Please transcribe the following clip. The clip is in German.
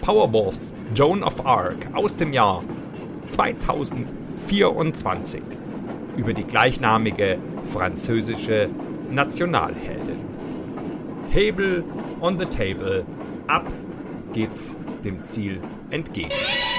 Powerwolves Joan of Arc aus dem Jahr 2024 über die gleichnamige französische Nationalheldin. Hebel on the table, ab geht's dem Ziel entgegen.